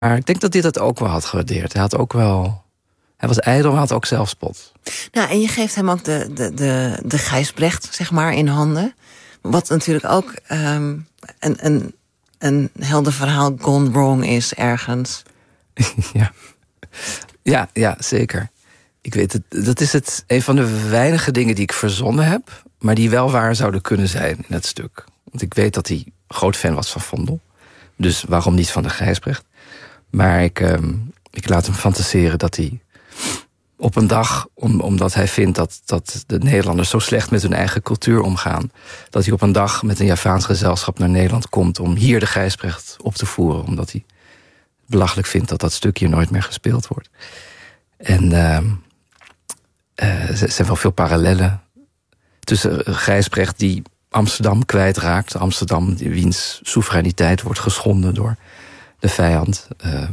Maar ik denk dat hij dat ook wel had gewaardeerd. Hij was ijdel, maar had ook zelfspot. Nou, en je geeft hem ook de Gijsbrecht, zeg maar, in handen. Wat natuurlijk ook een helder verhaal gone wrong is ergens. Ja, zeker. Ik weet het. Dat is een van de weinige dingen die ik verzonnen heb, maar die wel waar zouden kunnen zijn in het stuk. Want ik weet dat hij groot fan was van Vondel. Dus waarom niet van de Gijsbrecht? Maar ik laat hem fantaseren dat hij op een dag, omdat hij vindt dat de Nederlanders zo slecht met hun eigen cultuur omgaan, dat hij op een dag met een Javaans gezelschap naar Nederland komt om hier de Gijsbrecht op te voeren, omdat hij belachelijk vindt dat dat stukje nooit meer gespeeld wordt. En er zijn wel veel parallellen tussen Gijsbrecht die Amsterdam kwijtraakt. Amsterdam, wiens soevereiniteit wordt geschonden door de vijand.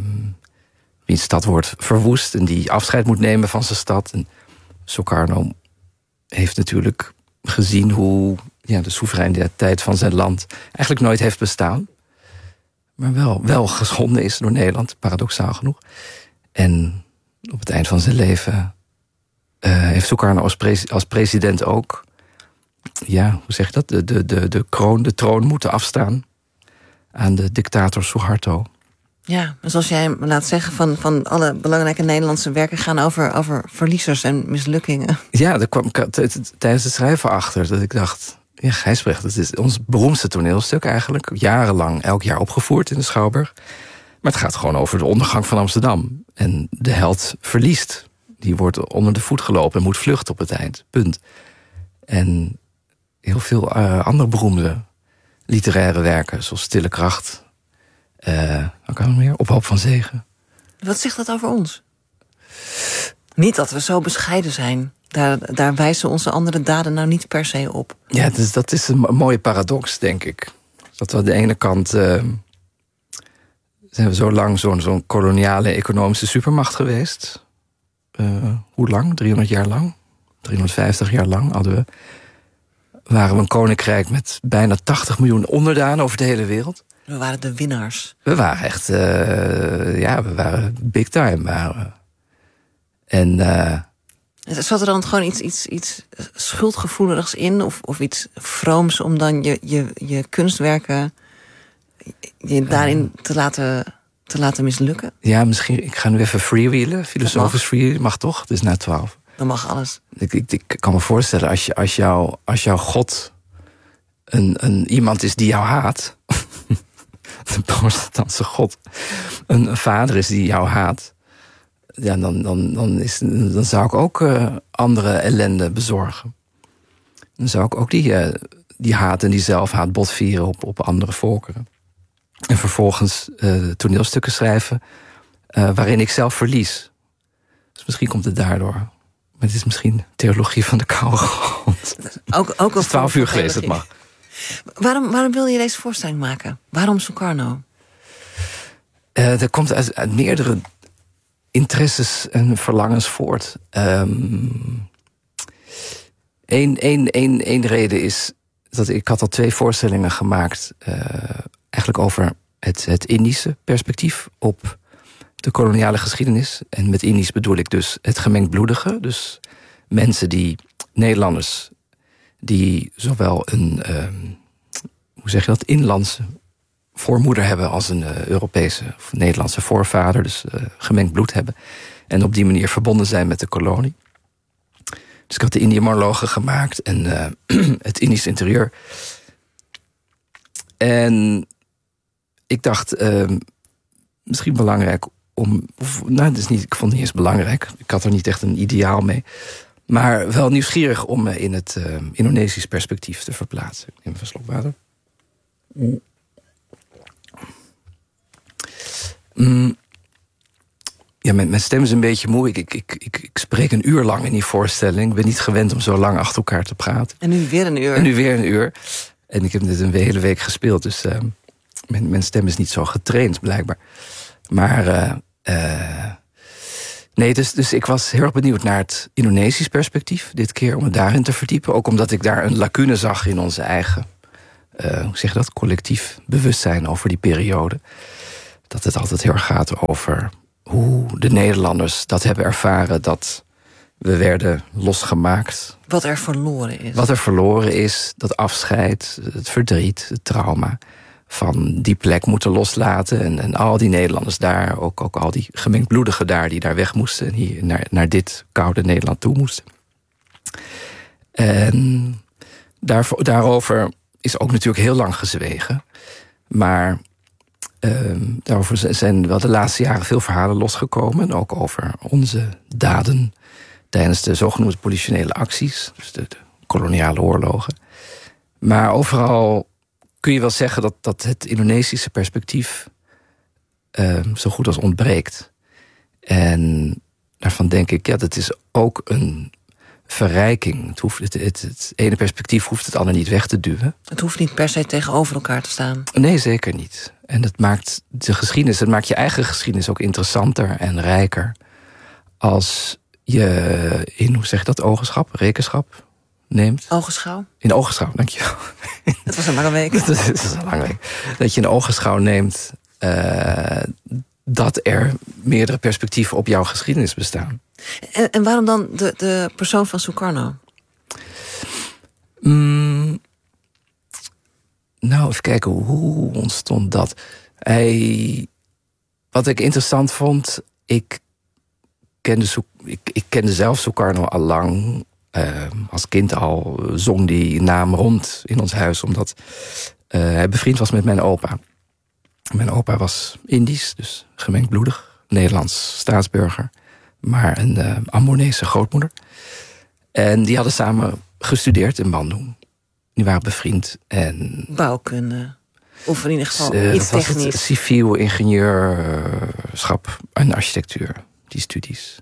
Wiens stad wordt verwoest en die afscheid moet nemen van zijn stad. En Sukarno heeft natuurlijk gezien hoe de soevereiniteit van zijn land eigenlijk nooit heeft bestaan. Maar wel geschonden is door Nederland, paradoxaal genoeg. En op het eind van zijn leven heeft Sukarno als president ook, hoe zeg je dat, de troon moeten afstaan aan de dictator Suharto. Ja, zoals jij me laat zeggen, van alle belangrijke Nederlandse werken gaan over verliezers en mislukkingen. Ja, daar kwam ik tijdens het schrijven achter dat ik dacht, Gijsbrecht, dat is ons beroemdste toneelstuk eigenlijk. Jarenlang, elk jaar opgevoerd in de Schouwburg. Maar het gaat gewoon over de ondergang van Amsterdam. En de held verliest. Die wordt onder de voet gelopen en moet vluchten op het eind. Punt. En heel veel andere beroemde literaire werken, zoals Stille Kracht. Wat kan er meer? Op hoop van zegen. Wat zegt dat over ons? Niet dat we zo bescheiden zijn. Daar wijzen onze andere daden nou niet per se op. Ja, dus dat is een mooie paradox, denk ik. Dat we aan de ene kant zijn we zo lang zo'n koloniale economische supermacht geweest. Hoe lang? 300 jaar lang? 350 jaar lang waren we een koninkrijk met bijna 80 miljoen onderdanen over de hele wereld. We waren de winnaars. We waren echt, we waren big time. En zat er dan gewoon iets schuldgevoeligs in? Of iets vrooms om dan je kunstwerken je daarin te laten mislukken? Ja, misschien. Ik ga nu even freewheelen. Filosofisch freewheelen mag toch? Het is na 12. Dan mag alles. Ik kan me voorstellen, als jouw God iemand is die jou haat, de protestantse God, een vader is die jou haat, ja, dan zou ik ook andere ellende bezorgen. Dan zou ik ook die haat en die zelfhaat botvieren op andere volkeren. En vervolgens toneelstukken schrijven waarin ik zelf verlies. Dus misschien komt het daardoor. Maar het is misschien theologie van de koude grond. Ook al 12 uur gelezen, het mag. Waarom wil je deze voorstelling maken? Waarom Sukarno? Dat komt uit meerdere interesses en verlangens voort. Eén reden is dat ik had al 2 voorstellingen gemaakt, eigenlijk over het Indische perspectief op de koloniale geschiedenis. En met Indisch bedoel ik dus het gemengdbloedige. Dus Nederlanders, die zowel een inlandse voormoeder hebben als een Europese of Nederlandse voorvader, dus gemengd bloed hebben. En op die manier verbonden zijn met de kolonie. Dus ik had de Indië-monologen gemaakt en het Indisch interieur. En ik dacht, misschien belangrijk ik vond het niet eens belangrijk. Ik had er niet echt een ideaal mee. Maar wel nieuwsgierig om me in het Indonesisch perspectief te verplaatsen. Ik neem even een slok water. Ja, mijn stem is een beetje moe. Ik spreek een uur lang in die voorstelling. Ik ben niet gewend om zo lang achter elkaar te praten. En nu weer een uur. En ik heb dit een hele week gespeeld. Dus mijn stem is niet zo getraind, blijkbaar. Maar dus ik was heel erg benieuwd naar het Indonesisch perspectief. Dit keer om me daarin te verdiepen. Ook omdat ik daar een lacune zag in onze eigen collectief bewustzijn over die periode. dat het altijd heel erg gaat over hoe de Nederlanders dat hebben ervaren, dat we werden losgemaakt. Wat er verloren is. Wat er verloren is, dat afscheid, het verdriet, het trauma van die plek moeten loslaten. En al die Nederlanders daar, ook al die gemengdbloedigen daar, die daar weg moesten en hier naar dit koude Nederland toe moesten. En daarover is ook natuurlijk heel lang gezwegen. Maar daarover zijn wel de laatste jaren veel verhalen losgekomen. Ook over onze daden tijdens de zogenoemde politionele acties. Dus de koloniale oorlogen. Maar overal kun je wel zeggen dat het Indonesische perspectief zo goed als ontbreekt. En daarvan denk ik, ja, dat is ook een verrijking. Het ene perspectief hoeft het ander niet weg te duwen. Het hoeft niet per se tegenover elkaar te staan. Nee, zeker niet. En dat maakt de geschiedenis, het maakt je eigen geschiedenis ook interessanter en rijker. Als je in, hoe zeg je dat, rekenschap neemt. Ogenschouw? In ogenschouw, dankjewel. Het was maar een week. Dat is een lange week. Dat je in ogenschouw neemt dat er meerdere perspectieven op jouw geschiedenis bestaan. En waarom dan de persoon van Sukarno? Nou, even kijken, hoe ontstond dat? Wat ik interessant vond, ik kende zelf Sukarno al lang. Als kind al zong die naam rond in ons huis, omdat hij bevriend was met mijn opa. Mijn opa was Indisch, dus gemengdbloedig, Nederlands staatsburger, maar een Ambonese grootmoeder. En die hadden samen gestudeerd in Bandung. Die waren bevriend. En bouwkunde. Of in ieder geval iets technisch. Civiel ingenieurschap en architectuur, die studies.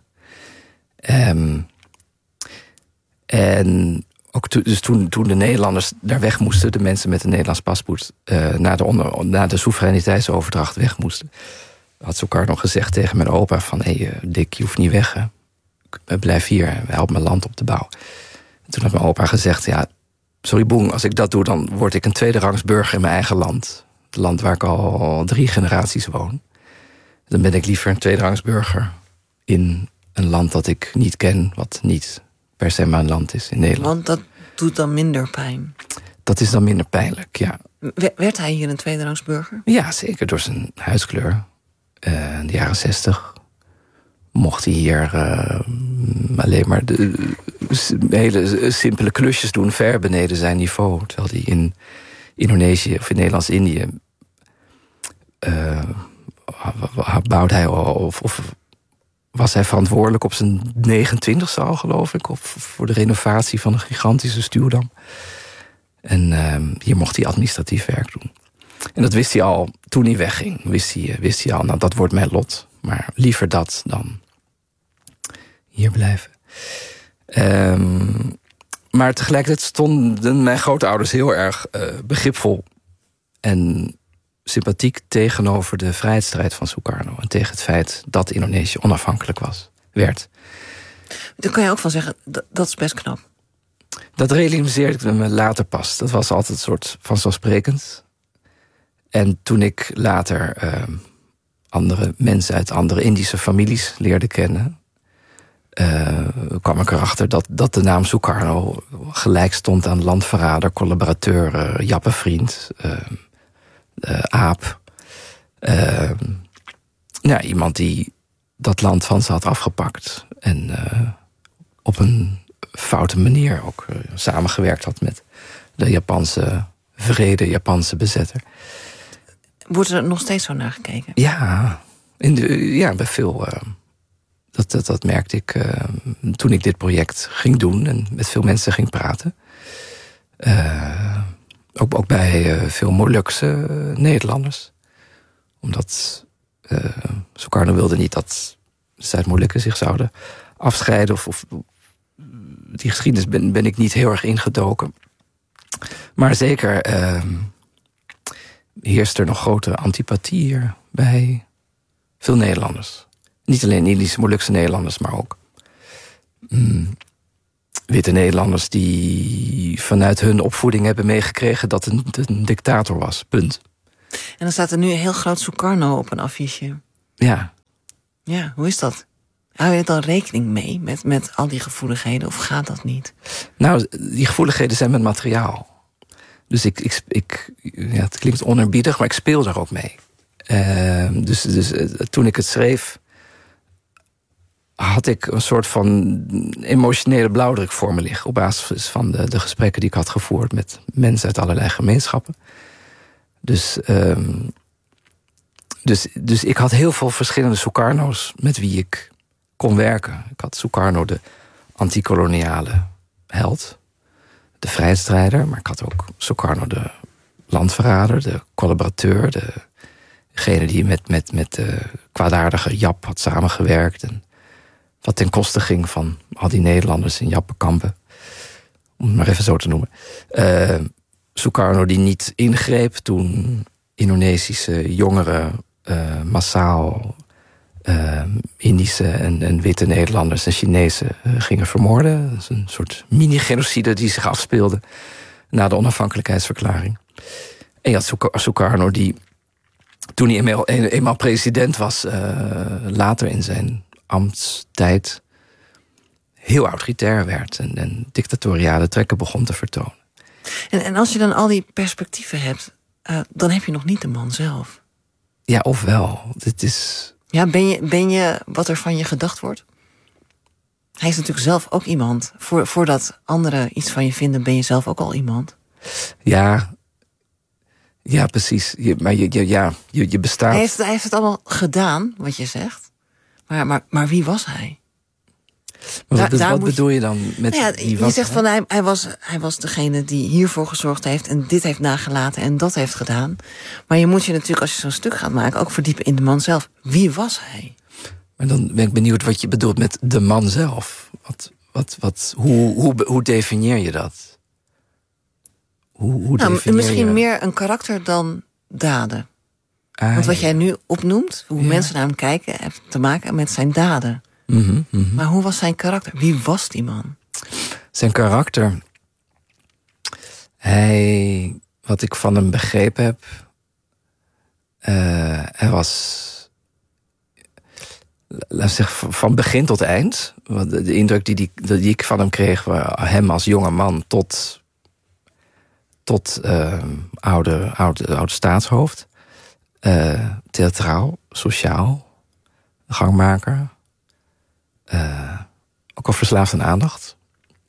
En ook dus toen de Nederlanders daar weg moesten, de mensen met een Nederlands paspoort, na de soevereiniteitsoverdracht weg moesten, had Sukarno gezegd tegen mijn opa van, Dick, je hoeft niet weg, hè. Blijf hier, help mijn land op te bouwen. En toen had mijn opa gezegd, ja, sorry Boeng, als ik dat doe, dan word ik een tweederangs burger in mijn eigen land. Het land waar ik al 3 generaties woon. Dan ben ik liever een tweederangs burger in een land dat ik niet ken, wat niet per se mijn land is in Nederland. Want dat doet dan minder pijn. Dat is dan minder pijnlijk, ja. Werd hij hier een tweederangs burger? Ja, zeker, door zijn huidskleur. In de jaren 60 mocht hij hier alleen maar de hele simpele klusjes doen, ver beneden zijn niveau. Terwijl hij in Indonesië of in Nederlands-Indië bouwde hij of was hij verantwoordelijk op zijn 29e al, geloof ik, voor de renovatie van een gigantische stuwdam. En hier mocht hij administratief werk doen. En dat wist hij al toen hij wegging. Wist hij al, nou, dat wordt mijn lot. Maar liever dat dan hier blijven. Maar tegelijkertijd stonden mijn grootouders heel erg begripvol en sympathiek tegenover de vrijheidsstrijd van Sukarno en tegen het feit dat Indonesië onafhankelijk werd. Daar kan je ook van zeggen, dat is best knap. Dat realiseerde ik me later pas. Dat was altijd een soort vanzelfsprekend. En toen ik later andere mensen uit andere Indische families leerde kennen, kwam ik erachter dat de naam Sukarno gelijk stond aan landverrader, collaborateur, jappenvriend, aap. Iemand die dat land van ze had afgepakt. En op een foute manier ook samengewerkt had met de Japanse Japanse bezetter. Wordt er nog steeds zo naar gekeken? Ja, bij veel. Dat merkte ik toen ik dit project ging doen en met veel mensen ging praten. Ook bij veel Molukse Nederlanders. Omdat Sukarno wilde niet dat Zuid-Molukken zich zouden afscheiden. Of die geschiedenis ben ik niet heel erg ingedoken. Maar zeker heerst er nog grote antipathie hier bij veel Nederlanders. Niet alleen Indische, Molukse Nederlanders, maar ook witte Nederlanders die vanuit hun opvoeding hebben meegekregen dat het een dictator was. Punt. En dan staat er nu een heel groot Sukarno op een affiche. Ja. Ja, hoe is dat? Hou je dan rekening mee met al die gevoeligheden of gaat dat niet? Nou, die gevoeligheden zijn met materiaal. Dus het klinkt oneerbiedig, maar ik speel daar ook mee. Dus toen ik het schreef, had ik een soort van emotionele blauwdruk voor me liggen. Op basis van de gesprekken die ik had gevoerd met mensen uit allerlei gemeenschappen. Dus ik had heel veel verschillende Sukarno's met wie ik kon werken. Ik had Sukarno, de antikoloniale held, de vrijheidsstrijder, maar ik had ook Sukarno, de landverrader, de collaborateur, degene die met de kwaadaardige Jap had samengewerkt en wat ten koste ging van al die Nederlanders in Jappenkampen, om het maar even zo te noemen. Sukarno die niet ingreep toen Indonesische jongeren massaal Indische en witte Nederlanders en Chinezen gingen vermoorden. Dat is een soort mini-genocide die zich afspeelde na de onafhankelijkheidsverklaring. En je had Sukarno die, toen hij eenmaal president was, later in zijn ambtstijd heel autoritair werd en dictatoriale trekken begon te vertonen. En als je dan al die perspectieven hebt, dan heb je nog niet de man zelf. Ja, ofwel. Dit is... Ja, ben je wat er van je gedacht wordt? Hij is natuurlijk zelf ook iemand. Voordat anderen iets van je vinden, ben je zelf ook al iemand. Ja, precies. Maar je bestaat... Hij heeft het allemaal gedaan, wat je zegt. Maar wie was hij? Wat bedoel je dan met wie was? Je zegt van hij was degene die hiervoor gezorgd heeft en dit heeft nagelaten en dat heeft gedaan. Maar je moet je natuurlijk, als je zo'n stuk gaat maken, ook verdiepen in de man zelf. Wie was hij? Maar dan ben ik benieuwd wat je bedoelt met de man zelf. Hoe definieer je dat? Hoe definieer misschien je... meer een karakter dan daden. Want wat jij nu opnoemt, hoe mensen naar hem kijken, heeft te maken met zijn daden. Maar hoe was zijn karakter? Wie was die man? Zijn karakter... Wat ik van hem begrepen heb... hij was... Laat zeggen, van begin tot eind. De indruk die ik van hem kreeg... hem als jonge man tot oude staatshoofd. Theatraal, sociaal, gangmaker... ook al verslaafd aan aandacht.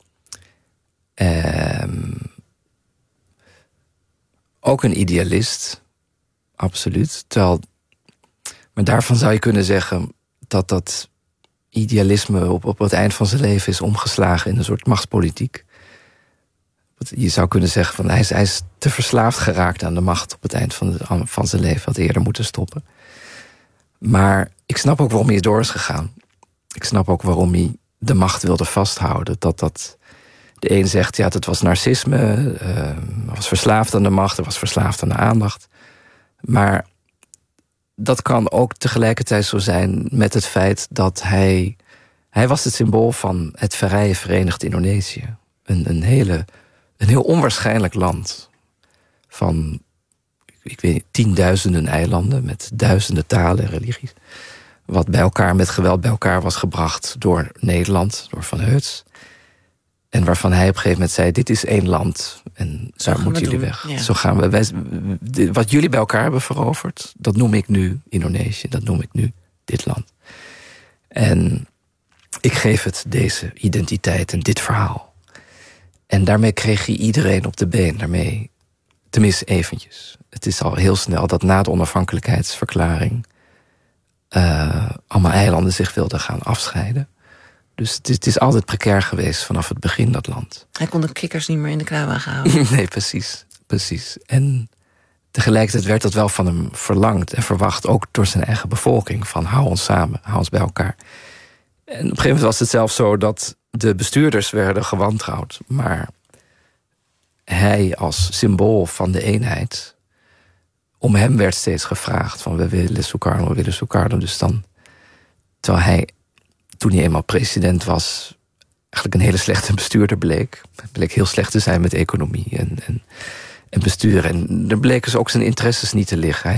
Ook een idealist. Absoluut. Maar daarvan zou je kunnen zeggen dat idealisme op het eind van zijn leven is omgeslagen in een soort machtspolitiek. Je zou kunnen zeggen van hij is te verslaafd geraakt aan de macht op het eind van zijn leven. Had eerder moeten stoppen. Maar ik snap ook waarom hij door is gegaan. Ik snap ook waarom hij de macht wilde vasthouden. Dat de een zegt, ja, dat was narcisme. Was verslaafd aan de macht. Was verslaafd aan de aandacht. Maar dat kan ook tegelijkertijd zo zijn met het feit dat hij was het symbool van het vrije Verenigd Indonesië. Een heel onwaarschijnlijk land. Van, ik weet niet, 10.000 eilanden met duizenden talen en religies. Wat met geweld bij elkaar was gebracht door Nederland, door Van Heuts. En waarvan hij op een gegeven moment zei, dit is één land en daar moeten jullie weg. Ja. Zo gaan we. Wat jullie bij elkaar hebben veroverd, dat noem ik nu Indonesië, dat noem ik nu dit land. En ik geef het deze identiteit en dit verhaal. En daarmee kreeg hij iedereen op de been, daarmee, tenminste eventjes. Het is al heel snel dat na de onafhankelijkheidsverklaring allemaal eilanden zich wilden gaan afscheiden. Dus het is altijd precair geweest vanaf het begin, dat land. Hij kon de kikkers niet meer in de kruiwagen houden. Nee, precies. En tegelijkertijd werd dat wel van hem verlangd en verwacht, ook door zijn eigen bevolking, van hou ons samen, hou ons bij elkaar. En op een gegeven moment was het zelfs zo dat de bestuurders werden gewantrouwd, maar hij als symbool van de eenheid, om hem werd steeds gevraagd van we willen Sukarno. Dus dan, terwijl hij, toen hij eenmaal president was, eigenlijk een hele slechte bestuurder bleek. Het bleek heel slecht te zijn met economie en besturen. En er bleken dus ook zijn interesses niet te liggen.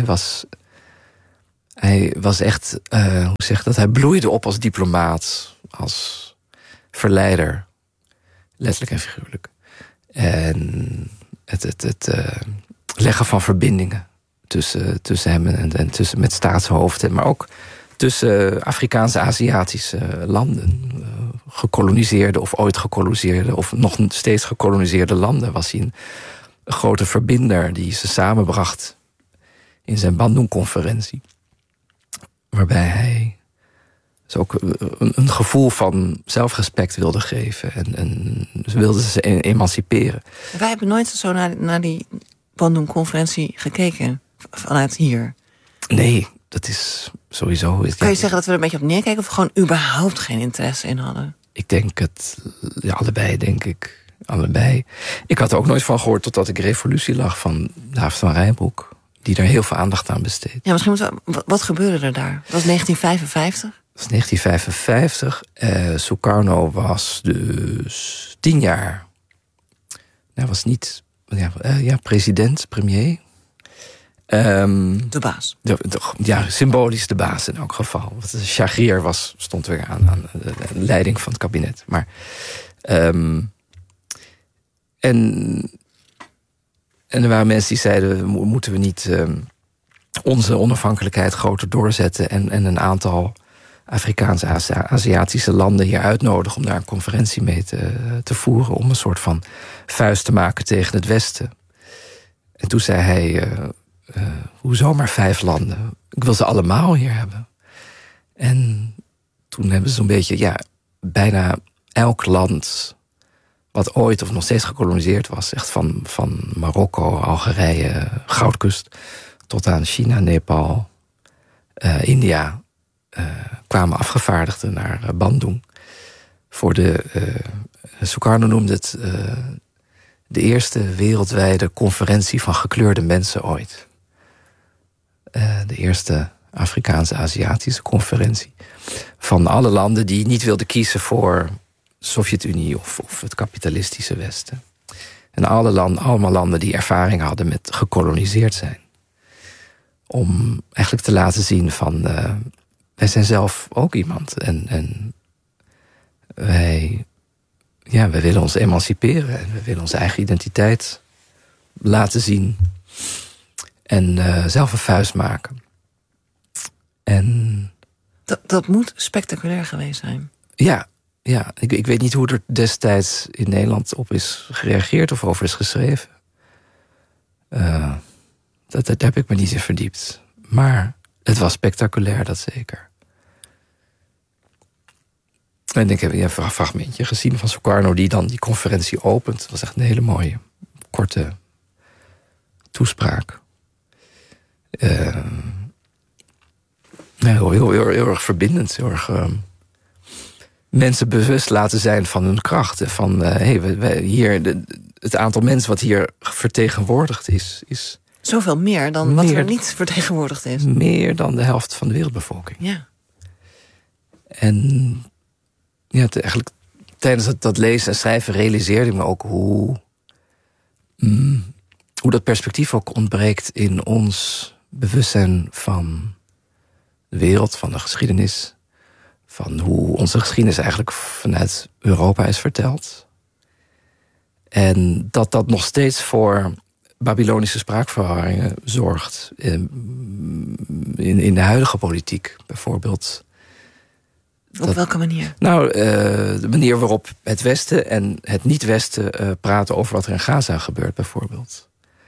Hij was echt, hoe zeg je dat? Hij bloeide op als diplomaat, als verleider, letterlijk en figuurlijk. En het leggen van verbindingen tussen hem en tussen met staatshoofden, maar ook tussen Afrikaanse, Aziatische landen, gekoloniseerde of ooit gekoloniseerde of nog steeds gekoloniseerde landen, was hij een grote verbinder die ze samenbracht in zijn Bandung-conferentie. Waarbij hij dus ook een gevoel van zelfrespect wilde geven en wilde ze emanciperen. Wij hebben nooit zo naar die Bandung-conferentie gekeken vanuit hier. Nee, dat is sowieso... Kan je zeggen dat we er een beetje op neerkijken of we gewoon überhaupt geen interesse in hadden? Ik denk het... Ja, allebei, denk ik. Allebei. Ik had er ook nooit van gehoord totdat ik Revolutie lag van David van Rijbroek, die daar heel veel aandacht aan besteedt. Ja, misschien moeten we... Wat gebeurde er daar? Dat was 1955? Dat was 1955. Sukarno was dus 10 jaar. Hij was niet... president, premier. De baas. Symbolisch de baas in elk geval. Want Chagrier stond weer aan de leiding van het kabinet. Maar, en er waren mensen die zeiden, moeten we niet onze onafhankelijkheid groter doorzetten en een aantal Afrikaanse, Aziatische landen hier uitnodigen om daar een conferentie mee te voeren, om een soort van vuist te maken tegen het Westen. En toen zei hij, hoezo maar 5 landen? Ik wil ze allemaal hier hebben. En toen hebben ze zo'n beetje, bijna elk land wat ooit of nog steeds gekoloniseerd was, echt van Marokko, Algerije, Goudkust, tot aan China, Nepal, India, kwamen afgevaardigden naar Bandung. Voor Sukarno noemde het de eerste wereldwijde conferentie van gekleurde mensen ooit. De eerste Afrikaanse Aziatische conferentie. Van alle landen die niet wilden kiezen voor de Sovjet-Unie of het kapitalistische Westen. En allemaal landen die ervaring hadden met gekoloniseerd zijn. Om eigenlijk te laten zien van, wij zijn zelf ook iemand. En wij willen ons emanciperen. En we willen onze eigen identiteit laten zien. En zelf een vuist maken. En dat moet spectaculair geweest zijn. Ja. Ik weet niet hoe er destijds in Nederland op is gereageerd of over is geschreven. Daar heb ik me niet in verdiept. Maar het was spectaculair, dat zeker. En ik heb een fragmentje gezien van Sukarno die dan die conferentie opent. Het was echt een hele mooie, korte toespraak. Heel erg verbindend. Heel erg mensen bewust laten zijn van hun krachten. Van hier, het aantal mensen wat hier vertegenwoordigd is zoveel meer dan wat er niet vertegenwoordigd is. Meer dan de helft van de wereldbevolking. Ja. En eigenlijk tijdens dat lezen en schrijven realiseerde ik me ook hoe dat perspectief ook ontbreekt in ons bewustzijn van de wereld, van de geschiedenis. Van hoe onze geschiedenis eigenlijk vanuit Europa is verteld. En dat nog steeds voor Babylonische spraakverwarringen zorgt. In de huidige politiek bijvoorbeeld. Op welke manier? Nou, de manier waarop het Westen en het niet-Westen praten over wat er in Gaza gebeurt bijvoorbeeld.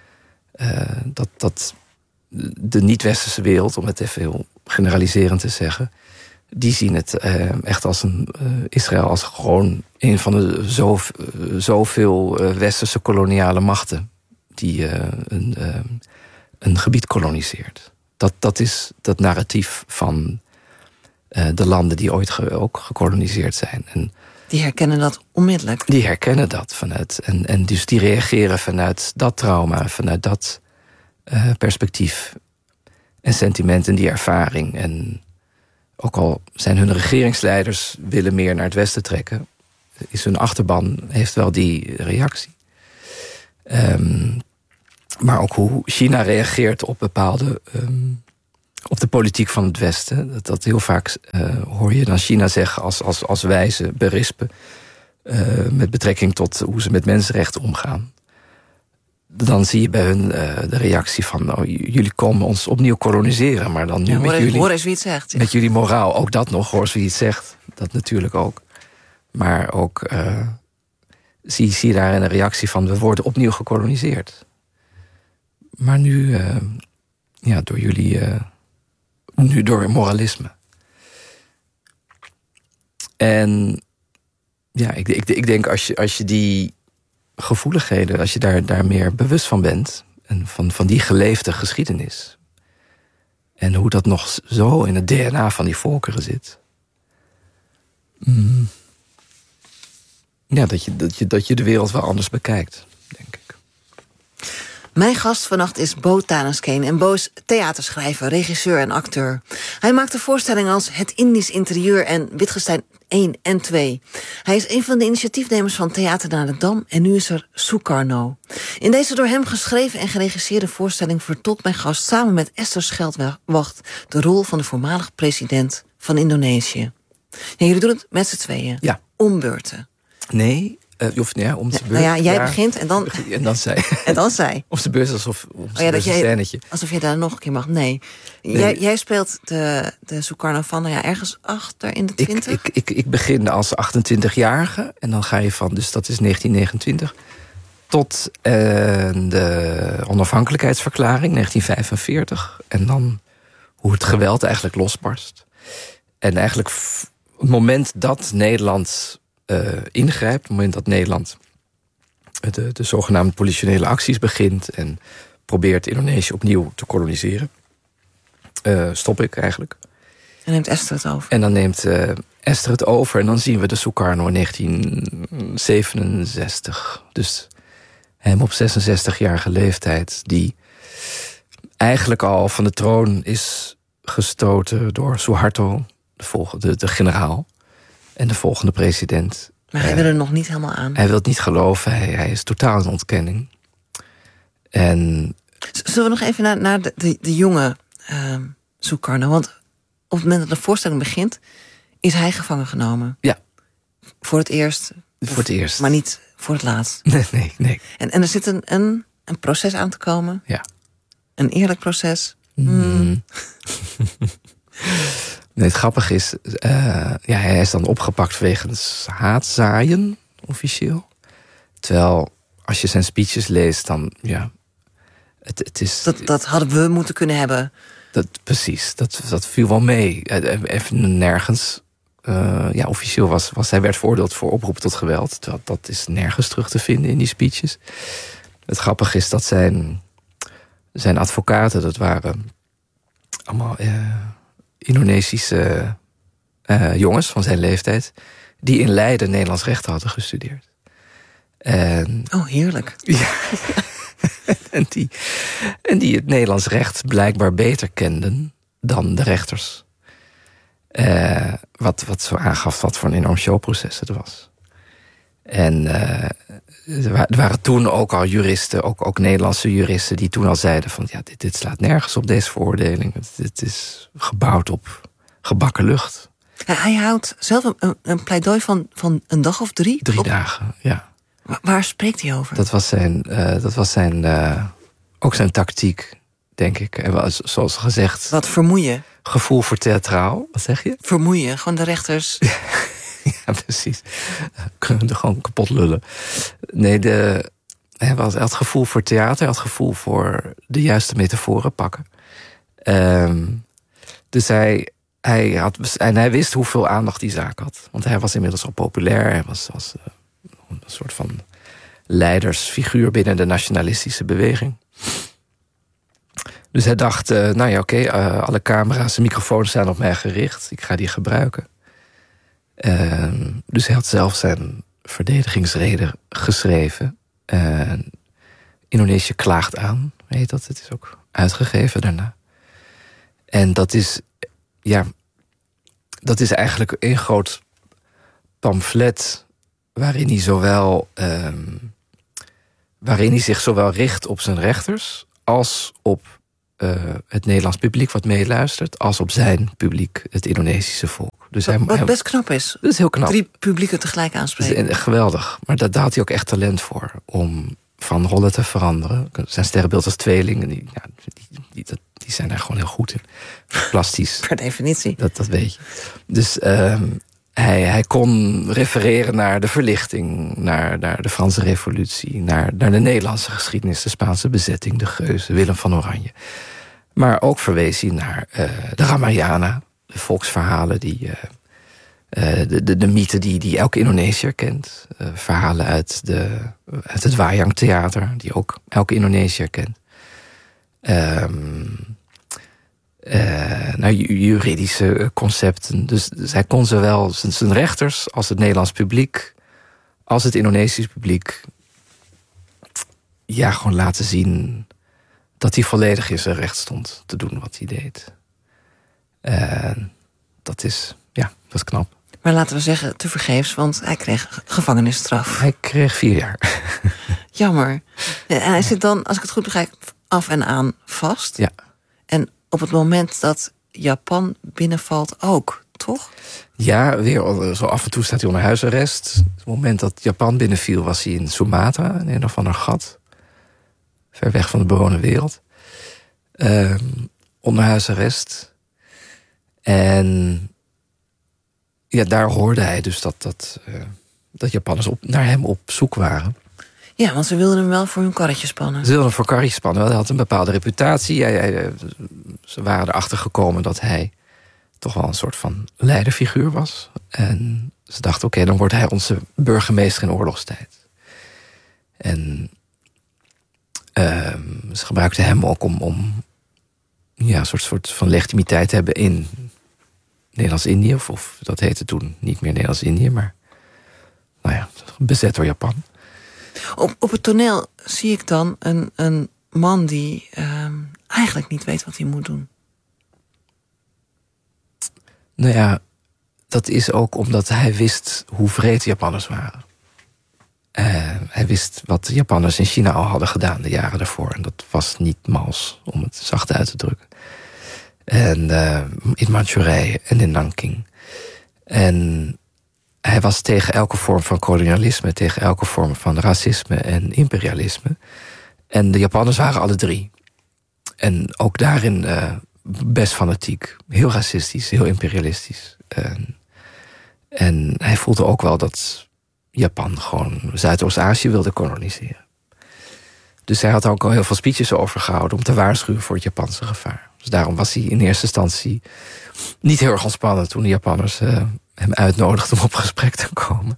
Dat de niet-Westerse wereld, om het even heel generaliserend te zeggen, die zien het echt als Israël als gewoon een van de zoveel Westerse koloniale machten die een gebied koloniseert. Dat is dat narratief van de landen die ooit ook gekoloniseerd zijn. En die herkennen dat onmiddellijk. Die herkennen dat vanuit. En dus die reageren vanuit dat trauma, vanuit dat perspectief en sentiment en die ervaring. En ook al zijn hun regeringsleiders willen meer naar het Westen trekken, is hun achterban heeft wel die reactie. Maar ook hoe China reageert op bepaalde... op de politiek van het Westen. Dat heel vaak hoor je dan China zeggen als wijze berispen... met betrekking tot hoe ze met mensenrechten omgaan. Dan zie je bij hun de reactie van... jullie komen ons opnieuw koloniseren, maar dan nu met jullie... Hoor eens wie het zegt. Ja. Met jullie moraal, ook dat nog, hoor eens wie het zegt. Dat natuurlijk ook. Maar ook zie je daar een reactie van... we worden opnieuw gekoloniseerd. Maar nu, door jullie... nu door moralisme. En ja, ik denk als je die gevoeligheden... als je daar meer bewust van bent... en van die geleefde geschiedenis... en hoe dat nog zo in het DNA van die volkeren zit... ja, dat je de wereld wel anders bekijkt, denk ik. Mijn gast vannacht is Bo Tanuskane. En Bo is theaterschrijver, regisseur en acteur. Hij maakt de voorstellingen als Het Indisch Interieur en Witgenstein 1 en 2. Hij is een van de initiatiefnemers van Theater naar de Dam... en nu is er Sukarno. In deze door hem geschreven en geregisseerde voorstelling... vertolkt mijn gast samen met Esther Scheldwacht... de rol van de voormalig president van Indonesië. En jullie doen het met z'n tweeën. Ja. Om beurten. Nee... om de beurt. Jij begint en dan... En dan zij. En dan zij. Op de beurt alsof een scènetje. Alsof je daar nog een keer mag. Nee. Jij speelt de Sukarno van ergens achter in de 20? Ik begin als 28-jarige. En dan ga je van, dus dat is 1929... tot de onafhankelijkheidsverklaring, 1945. En dan hoe het geweld eigenlijk losbarst. En eigenlijk het moment dat Nederland... ingrijpt, op het moment dat Nederland de zogenaamde politionele acties begint... en probeert Indonesië opnieuw te koloniseren. Stop ik eigenlijk. En neemt Esther het over. En dan neemt Esther het over en dan zien we de Sukarno in 1967. Dus hem op 66-jarige leeftijd... die eigenlijk al van de troon is gestoten door Suharto... de generaal... en de volgende president. Maar hij wil er nog niet helemaal aan. Hij wil het niet geloven. Hij is totaal in ontkenning. En... Zullen we nog even naar de jonge Sukarno? Want op het moment dat de voorstelling begint... is hij gevangen genomen. Ja. Voor het eerst. Voor het eerst. Maar niet voor het laatst. Nee. En er zit een proces aan te komen. Ja. Een eerlijk proces. Nee, het grappige is... hij is dan opgepakt wegens haatzaaien, officieel. Terwijl, als je zijn speeches leest, dan... ja, het is... Dat hadden we moeten kunnen hebben. Precies, dat viel wel mee. Even nergens... officieel was hij werd veroordeeld voor oproep tot geweld. Terwijl dat is nergens terug te vinden in die speeches. Het grappige is dat zijn advocaten... dat waren allemaal... Indonesische jongens van zijn leeftijd... die in Leiden Nederlands recht hadden gestudeerd. Heerlijk. Ja. en die het Nederlands recht blijkbaar beter kenden... dan de rechters. Wat zo aangaf wat voor een enorm showproces het was. En er waren toen ook al juristen... ook Nederlandse juristen die toen al zeiden... van ja, dit slaat nergens op, deze veroordeling. Dit is gebouwd op gebakken lucht. Ja, hij houdt zelf een pleidooi van een dag of 3? 3 dagen, ja. Waar spreekt hij over? Dat was ook zijn tactiek, denk ik. En zoals gezegd... Wat vermoeien? Gevoel voor theatraal, wat zeg je? Vermoeien, gewoon de rechters... Ja, precies. Kunnen er gewoon kapot lullen. Nee, hij had gevoel voor theater. Hij had gevoel voor de juiste metaforen pakken. Dus hij wist hoeveel aandacht die zaak had. Want hij was inmiddels al populair. Hij was een soort van leidersfiguur binnen de nationalistische beweging. Dus hij dacht, alle camera's en microfoons zijn op mij gericht. Ik ga die gebruiken. Dus hij had zelf zijn verdedigingsrede geschreven. Indonesië klaagt aan, heet dat. Het is ook uitgegeven daarna. En dat is eigenlijk een groot pamflet... waarin hij zowel waarin hij zich zowel richt op zijn rechters als op het Nederlands publiek wat meeluistert, als op zijn publiek, het Indonesische volk. Dus wat best knap is. Dat is heel knap. 3 publieken tegelijk aanspreken. Dat is geweldig. Maar daar had hij ook echt talent voor. Om van rollen te veranderen. Zijn sterrenbeeld als tweeling. Die zijn daar gewoon heel goed in. Plastisch. Per definitie. Dat weet je. Dus hij kon refereren naar de verlichting. Naar de Franse revolutie. Naar de Nederlandse geschiedenis. De Spaanse bezetting. De Geuzen. Willem van Oranje. Maar ook verwees hij naar de Ramayana. De volksverhalen die... de mythe die elke Indonesiër kent. Verhalen uit het Wayang Theater, die ook elke Indonesiër kent. Juridische concepten. Dus hij kon zowel zijn rechters als het Nederlands publiek, als het Indonesisch publiek, gewoon laten zien dat hij volledig in zijn recht stond te doen wat hij deed. Dat is knap. Maar laten we zeggen, tevergeefs, want hij kreeg gevangenisstraf. Hij kreeg 4 jaar. Jammer. En hij zit dan, als ik het goed begrijp, af en aan vast. Ja. En op het moment dat Japan binnenvalt ook, toch? Ja, weer zo af en toe staat hij onder huisarrest. Op het moment dat Japan binnenviel was hij in Sumatra, in een of ander gat. Ver weg van de bewoonde wereld. Onder huisarrest. En daar hoorde hij dus dat Japanners naar hem op zoek waren. Ja, want ze wilden hem wel voor hun karretje spannen. Ze wilden hem voor karretje spannen. Hij had een bepaalde reputatie. Ze waren erachter gekomen dat hij toch wel een soort van leiderfiguur was. En ze dachten, oké, dan wordt hij onze burgemeester in oorlogstijd. En ze gebruikten hem ook om een soort van legitimiteit te hebben in Nederlands-Indië, of dat heette toen niet meer Nederlands-Indië, maar bezet door Japan. Op het toneel zie ik dan een man die eigenlijk niet weet wat hij moet doen. Nou ja, dat is ook omdat hij wist hoe wreed de Japanners waren. Hij wist wat de Japanners in China al hadden gedaan de jaren daarvoor. En dat was niet mals, om het zacht uit te drukken. En in Manchurije en in Nanking. En hij was tegen elke vorm van kolonialisme, tegen elke vorm van racisme en imperialisme. En de Japanners waren alle 3. En ook daarin best fanatiek. Heel racistisch, heel imperialistisch. En hij voelde ook wel dat Japan gewoon Zuidoost-Azië wilde koloniseren. Dus hij had ook al heel veel speeches over gehouden om te waarschuwen voor het Japanse gevaar. Dus daarom was hij in eerste instantie niet heel erg ontspannen toen de Japanners hem uitnodigden om op gesprek te komen.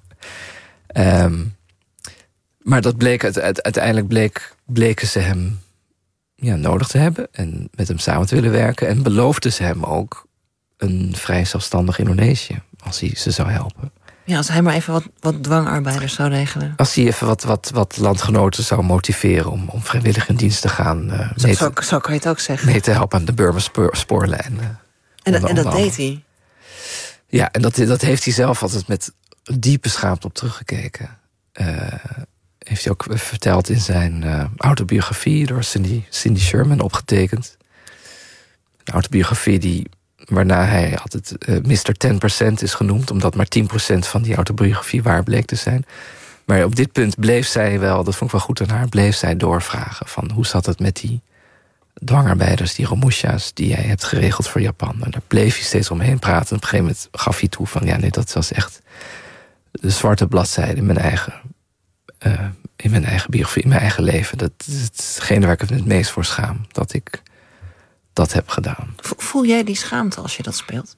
Maar dat bleek uiteindelijk bleken ze hem nodig te hebben en met hem samen te willen werken. En beloofden ze hem ook een vrij zelfstandig Indonesië als hij ze zou helpen. Ja, als hij maar even wat dwangarbeiders zou regelen. Als hij even wat landgenoten zou motiveren om vrijwillig in dienst te gaan. Zo kan je het ook zeggen. Mee te helpen aan de Burma-spoorlijn. En dat deed hij? Ja, en dat heeft hij zelf altijd met diepe schaamte op teruggekeken. Heeft hij ook verteld in zijn autobiografie door Cindy Sherman opgetekend. Een autobiografie waarna hij altijd Mr. 10% is genoemd, omdat maar 10% van die autobiografie waar bleek te zijn. Maar op dit punt bleef zij wel, dat vond ik wel goed aan haar, bleef zij doorvragen van hoe zat het met die dwangarbeiders, die Romusha's die jij hebt geregeld voor Japan. En daar bleef hij steeds omheen praten. En op een gegeven moment gaf hij toe van dat was echt de zwarte bladzijde in mijn eigen biografie, in mijn eigen leven. Dat is hetgene waar ik het meest voor schaam, dat ik dat heb gedaan. Voel jij die schaamte als je dat speelt?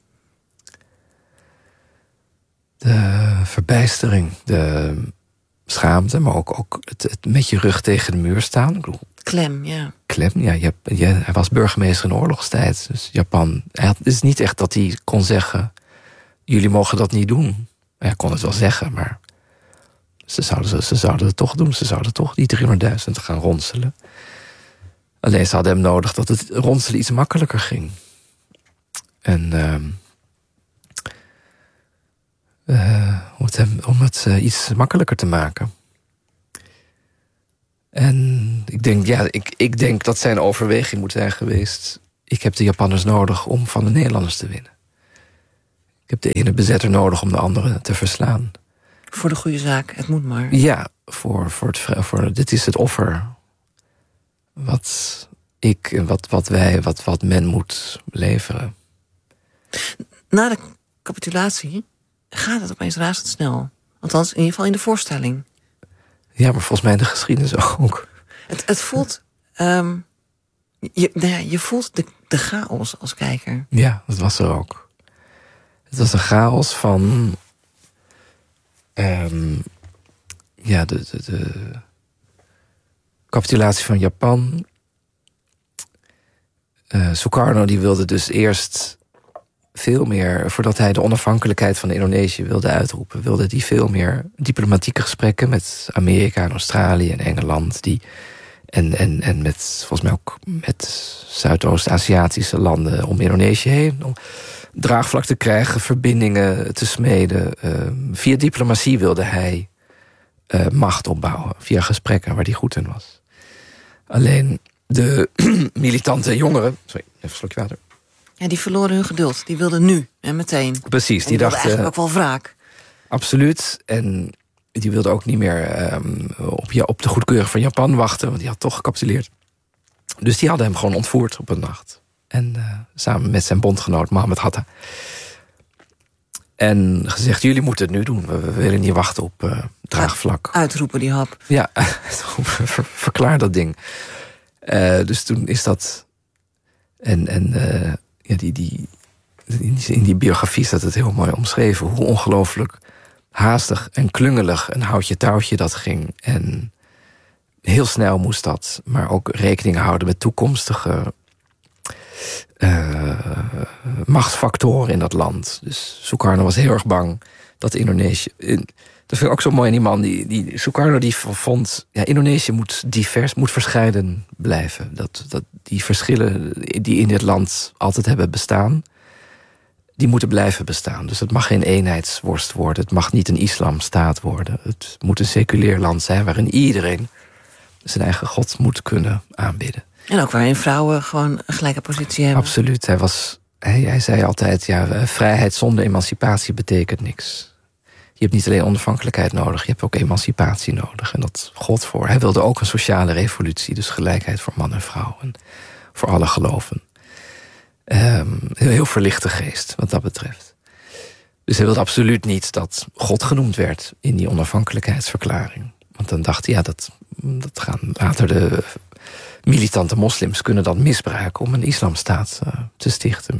De verbijstering, de schaamte, maar ook het met je rug tegen de muur staan. Ik bedoel, klem, ja. Klem, ja. Hij was burgemeester in oorlogstijd. Dus Japan, het is niet echt dat hij kon zeggen, jullie mogen dat niet doen. Hij kon het wel zeggen, maar ze zouden het toch doen. Ze zouden toch die 300.000 gaan ronselen. Alleen ze hadden hem nodig dat het ronselen iets makkelijker ging. En om het iets makkelijker te maken. Ik denk dat zijn overweging moet zijn geweest. Ik heb de Japanners nodig om van de Nederlanders te winnen. Ik heb de ene bezetter nodig om de andere te verslaan. Voor de goede zaak, het moet maar. Ja, dit is het offer. Wat men moet leveren. Na de capitulatie gaat het opeens razendsnel. Althans, in ieder geval in de voorstelling. Ja, maar volgens mij in de geschiedenis ook. Het voelt... je voelt de chaos als kijker. Ja, dat was er ook. Het was een chaos van... de capitulatie van Japan. Sukarno die wilde dus eerst veel meer... voordat hij de onafhankelijkheid van Indonesië wilde uitroepen... wilde hij veel meer diplomatieke gesprekken... met Amerika en Australië en Engeland... En met, volgens mij ook met Zuidoost-Aziatische landen om Indonesië heen... om draagvlak te krijgen, verbindingen te smeden. Via diplomatie wilde hij macht opbouwen. Via gesprekken waar hij goed in was. Alleen de militante jongeren... Sorry, even een slokje water. Ja, die verloren hun geduld. Die wilden nu en meteen. Precies, die dachten eigenlijk ook wel wraak. Absoluut. En die wilde ook niet meer op de goedkeuring van Japan wachten... want die had toch gecapituleerd. Dus die hadden hem gewoon ontvoerd op een nacht. En samen met zijn bondgenoot Mohammed Hatta. En gezegd, jullie moeten het nu doen. We willen niet wachten op draagvlak. Uitroepen die hap. Ja, verklaar dat ding. Dus toen is dat... in die biografie staat het heel mooi omschreven... hoe ongelooflijk haastig en klungelig een houtje-touwtje dat ging. En heel snel moest dat. Maar ook rekening houden met toekomstige machtsfactoren in dat land. Dus Sukarno was heel erg bang dat Indonesië... Dat vind ik ook zo mooi aan die man. Die Sukarno die vond... Ja, Indonesië moet divers, moet verscheiden blijven. Dat die verschillen die in dit land altijd hebben bestaan... die moeten blijven bestaan. Dus het mag geen eenheidsworst worden. Het mag niet een islamstaat worden. Het moet een seculair land zijn... waarin iedereen zijn eigen god moet kunnen aanbidden. En ook waarin vrouwen gewoon een gelijke positie hebben. Absoluut. Hij zei altijd... ja, vrijheid zonder emancipatie betekent niks. Je hebt niet alleen onafhankelijkheid nodig... je hebt ook emancipatie nodig. En dat gold voor. Hij wilde ook een sociale revolutie. Dus gelijkheid voor man en vrouw. En voor alle geloven. Heel verlichte geest, wat dat betreft. Dus hij wilde absoluut niet dat God genoemd werd... in die onafhankelijkheidsverklaring. Want dan dacht hij, ja, dat gaan later de militante moslims... kunnen dat misbruiken om een islamstaat te stichten...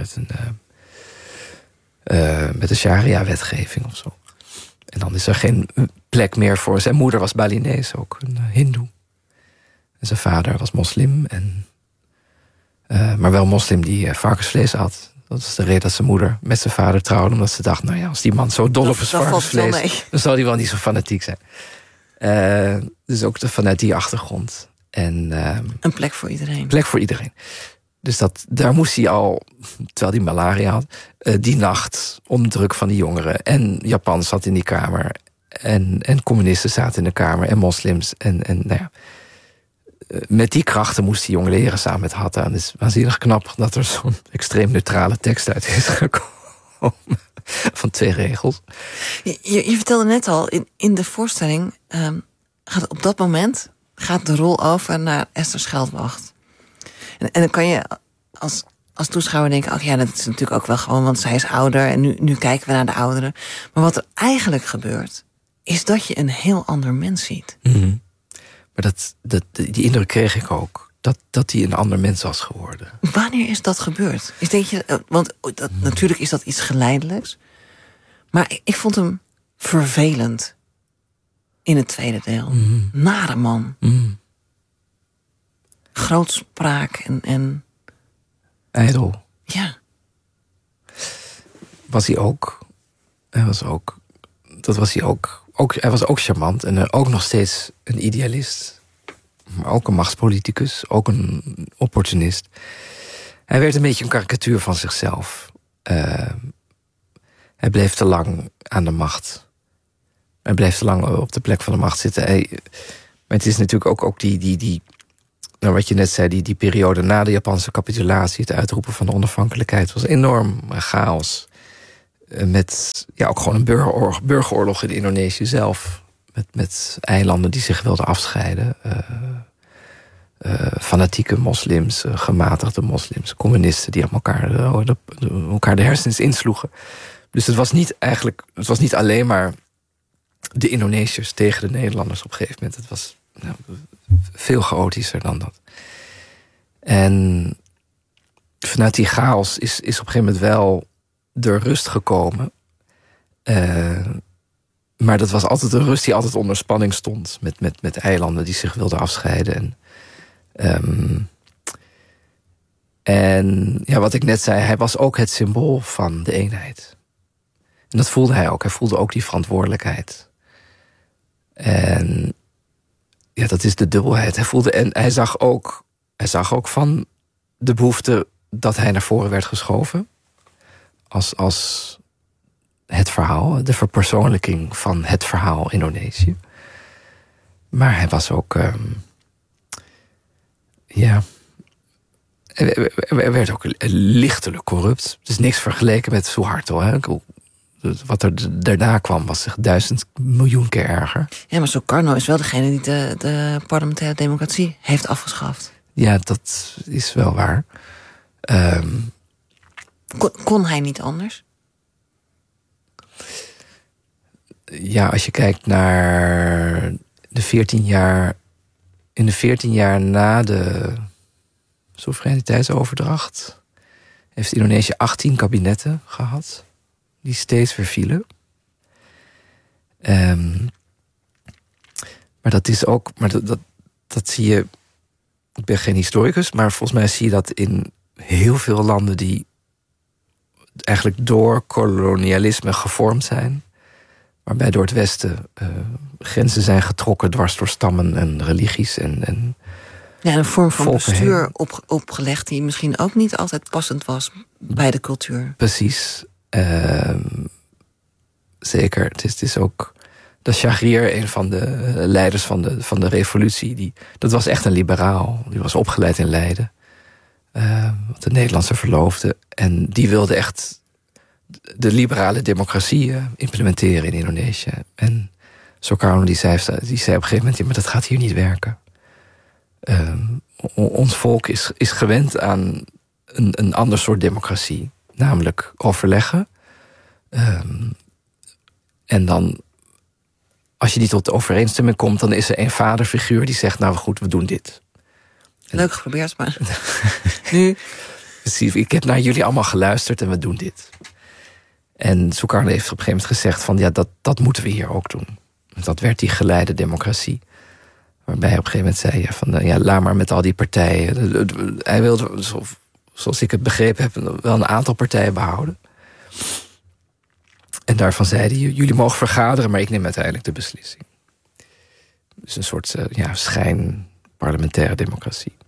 met een sharia-wetgeving of zo. En dan is er geen plek meer voor... Zijn moeder was Balinese, ook een hindoe. En zijn vader was moslim. Maar wel moslim die varkensvlees had. Dat was de reden dat zijn moeder met zijn vader trouwde. Omdat ze dacht, nou ja, als die man zo dol op is varkensvlees... dan zal hij wel niet zo fanatiek zijn. Dus ook vanuit die achtergrond. En, een plek voor iedereen. Plek voor iedereen. Dus daar moest hij al, terwijl hij malaria had... die nacht onder druk van die jongeren. En Japan zat in die kamer. En communisten zaten in de kamer. En moslims. En nou ja, met die krachten moest die jongen leren samen met Hatta. En het is waanzinnig knap dat er zo'n extreem neutrale tekst uit is gekomen. Van 2 regels. Je vertelde net al, in de voorstelling... gaat op dat moment de rol over naar Esther Scheldwacht. En dan kan je als toeschouwer denken... ach ja, dat is natuurlijk ook wel gewoon, want zij is ouder... en nu kijken we naar de ouderen. Maar wat er eigenlijk gebeurt... is dat je een heel ander mens ziet. Mm-hmm. Maar die indruk kreeg ik ook. Dat hij een ander mens was geworden. Wanneer is dat gebeurd? Want natuurlijk is dat iets geleidelijks. Maar ik vond hem vervelend... in het tweede deel. Mm-hmm. Nare man. Mm-hmm. Grootspraak en... Ijdel. Ja. Was hij ook. Hij was ook charmant. En ook nog steeds een idealist. Maar ook een machtspoliticus. Ook een opportunist. Hij werd een beetje een karikatuur van zichzelf. Hij bleef te lang aan de macht. Hij bleef te lang op de plek van de macht zitten. Maar het is natuurlijk ook die nou, wat je net zei, die periode na de Japanse capitulatie, het uitroepen van de onafhankelijkheid, was enorm chaos. Met ook gewoon een burgeroorlog in Indonesië zelf. Met eilanden die zich wilden afscheiden. Fanatieke moslims, gematigde moslims, communisten die elkaar de hersens insloegen. Dus het was niet alleen maar de Indonesiërs tegen de Nederlanders op een gegeven moment. Het was veel chaotischer dan dat. En vanuit die chaos is op een gegeven moment wel de rust gekomen. Maar dat was altijd een rust die altijd onder spanning stond. Met eilanden die zich wilden afscheiden. En wat ik net zei, hij was ook het symbool van de eenheid. En dat voelde hij ook. Hij voelde ook die verantwoordelijkheid. En dat is de dubbelheid. Hij voelde, en hij zag ook van de behoefte dat hij naar voren werd geschoven. Als het verhaal, de verpersoonlijking van het verhaal Indonesië. Maar hij was ook... Hij werd ook lichtelijk corrupt. Het is niks vergeleken met Suharto. Hè? Wat er daarna kwam was 1000 miljoen keer erger. Ja, maar Sukarno is wel degene die de parlementaire democratie heeft afgeschaft. Ja, dat is wel waar. Kon hij niet anders? Ja, als je kijkt naar de 14 jaar... In de 14 jaar na de soevereiniteitsoverdracht heeft Indonesië 18 kabinetten gehad die steeds weer vielen. Maar dat is ook... Maar dat zie je... Ik ben geen historicus, maar volgens mij zie je dat in heel veel landen die eigenlijk door kolonialisme gevormd zijn, waarbij door het Westen grenzen zijn getrokken dwars door stammen en religies en een vorm van bestuur heen. Opgelegd die misschien ook niet altijd passend was bij de cultuur. Precies. Zeker. Het is ook... De Chagrier, een van de leiders van de revolutie, dat was echt een liberaal. Die was opgeleid in Leiden. Wat de Nederlandse verloofde. En die wilde echt de liberale democratie implementeren in Indonesië. En Sukarno die zei op een gegeven moment, maar dat gaat hier niet werken. Ons volk is gewend aan een ander soort democratie. Namelijk overleggen. En dan, als je niet tot de overeenstemming komt, dan is er een vaderfiguur die zegt, nou goed, we doen dit. Leuk geprobeerd, maar nu... Precies, ik heb naar jullie allemaal geluisterd en we doen dit. En Sukarno heeft op een gegeven moment gezegd van, dat moeten we hier ook doen. Dat werd die geleide democratie. Waarbij hij op een gegeven moment zei, laat maar met al die partijen. Hij wilde, zoals ik het begrepen heb, wel een aantal partijen behouden. En daarvan zeiden jullie mogen vergaderen, maar ik neem uiteindelijk de beslissing. Dus een soort schijn parlementaire democratie.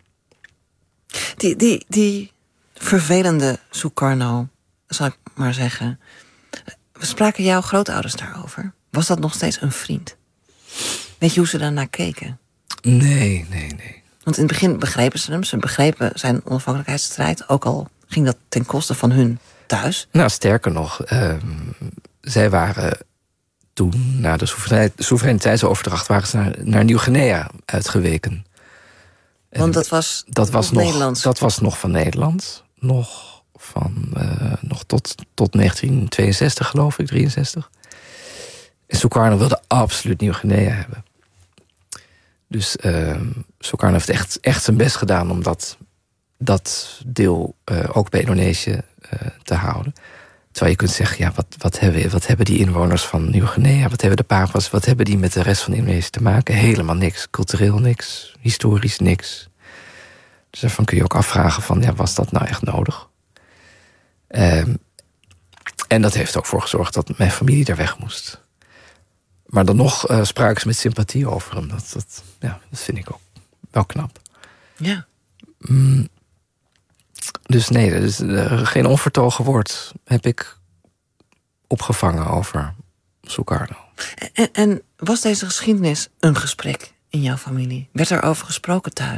Die vervelende Sukarno, zal ik maar zeggen. We spraken jouw grootouders daarover. Was dat nog steeds een vriend? Weet je hoe ze daarnaar keken? Nee. Want in het begin begrepen ze hem. Ze begrepen zijn onafhankelijkheidsstrijd. Ook al ging dat ten koste van hun thuis. Nou, sterker nog, zij waren toen, na de soevereiniteitsoverdracht, waren ze naar Nieuw-Guinea uitgeweken. Want dat was nog Nederlands. Dat was nog van Nederland. Nog tot 1962, geloof ik, 63. En Sukarno wilde absoluut Nieuw-Guinea hebben. Dus Sukarno heeft echt zijn best gedaan om dat deel ook bij Indonesië te houden. Terwijl je kunt zeggen, wat hebben die inwoners van Nieuw-Guinea, wat hebben de Papua's, wat hebben die met de rest van Indonesië te maken? Helemaal niks. Cultureel niks. Historisch niks. Dus daarvan kun je ook afvragen van, was dat nou echt nodig? En dat heeft ook voor gezorgd dat mijn familie daar weg moest. Maar dan nog spraken ze met sympathie over hem. Dat vind ik ook wel knap. Ja. Dus nee, geen onvertogen woord heb ik opgevangen over Sukarno. En was deze geschiedenis een gesprek in jouw familie? Werd er over gesproken thuis?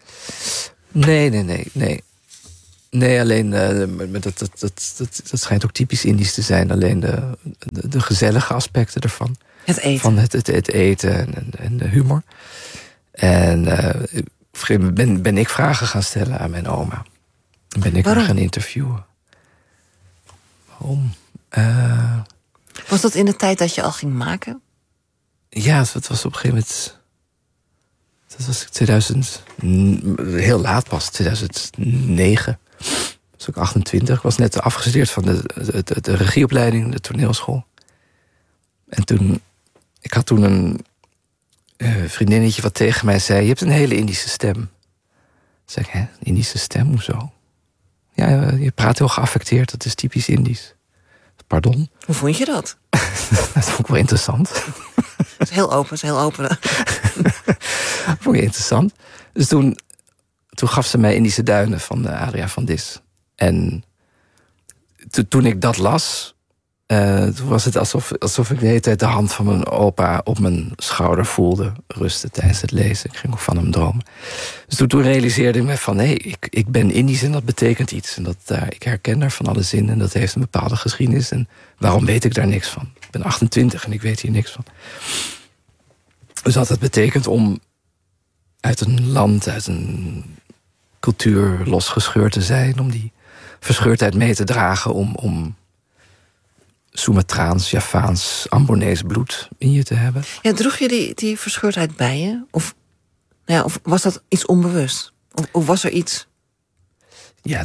Nee. Nee, alleen dat schijnt ook typisch Indisch te zijn. Alleen de gezellige aspecten ervan. Het eten. Van het eten en de humor. En ben ik vragen gaan stellen aan mijn oma. Ben ik haar gaan interviewen. Waarom? Was dat in de tijd dat je al ging maken? Ja, het was op een gegeven moment... Dat was 2000... Heel laat pas, 2009. Was ook 28. Ik was net afgestudeerd van de regieopleiding, de toneelschool. En toen... Ik had toen een vriendinnetje wat tegen mij zei... Je hebt een hele Indische stem. Toen zei ik, hè, Indische stem? Hoezo? Ja, je praat heel geaffecteerd, dat is typisch Indisch. Pardon? Hoe vond je dat? Dat vond ik wel interessant. Het is heel open, Dat vond ik interessant. Dus toen gaf ze mij Indische Duinen van Adria van Dis. En toen ik dat las... toen was het alsof ik de hele tijd de hand van mijn opa op mijn schouder voelde rusten tijdens het lezen. Ik ging ook van hem dromen. Dus toen realiseerde ik me van, nee, ik ben Indisch en dat betekent iets. En ik herken daar van alle zinnen en dat heeft een bepaalde geschiedenis. En waarom weet ik daar niks van? Ik ben 28 en ik weet hier niks van. Dus wat dat betekent om uit een land, uit een cultuur losgescheurd te zijn, om die verscheurdheid mee te dragen, om Sumatraans, Javaans, Ambonees bloed in je te hebben. Ja, droeg je die verscheurdheid bij je? Of was dat iets onbewust? Of was er iets? Ja,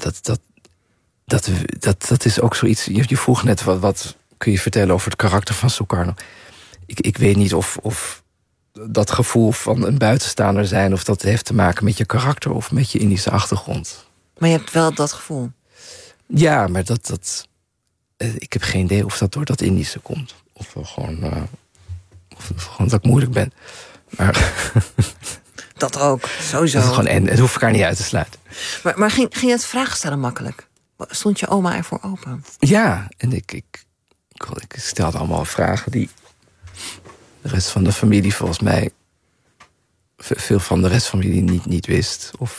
dat is ook zoiets. Je vroeg net, wat kun je vertellen over het karakter van Sukarno? Ik weet niet of dat gevoel van een buitenstaander zijn, of dat heeft te maken met je karakter of met je Indische achtergrond. Maar je hebt wel dat gevoel? Ja, maar ik heb geen idee of dat door dat Indische komt. Of gewoon dat ik moeilijk ben. Maar dat ook, sowieso. Dat gewoon, en het hoeft elkaar niet uit te sluiten. Maar ging het vragen stellen makkelijk? Stond je oma ervoor open? Ja, en ik stelde allemaal vragen die de rest van de familie volgens mij... veel van de rest van de familie niet wist. Of